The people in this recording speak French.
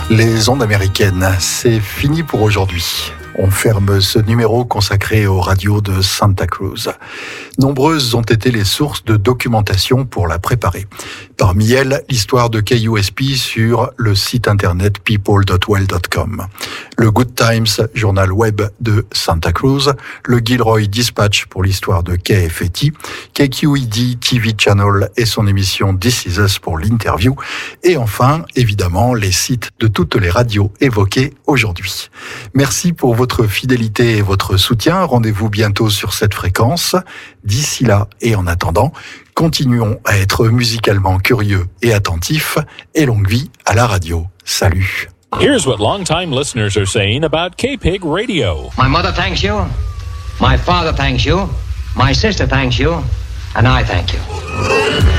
Les ondes américaines, c'est fini pour aujourd'hui. On ferme ce numéro consacré aux radios de Santa Cruz. Nombreuses ont été les sources de documentation pour la préparer. Parmi elles, l'histoire de KUSP sur le site internet people.well.com. Le Good Times, journal web de Santa Cruz. Le Gilroy Dispatch pour l'histoire de KFET. KQED TV Channel et son émission This Is Us pour l'interview. Et enfin, évidemment, les sites de toutes les radios évoquées aujourd'hui. Merci pour votre fidélité et votre soutien. Rendez-vous bientôt sur cette fréquence. D'ici là et en attendant, continuons à être musicalement curieux et attentifs et longue vie à la radio. Salut. Here's what long-time listeners are saying about K-Pig Radio. My mother thanks you, my father thanks you, my sister thanks you, and I thank you.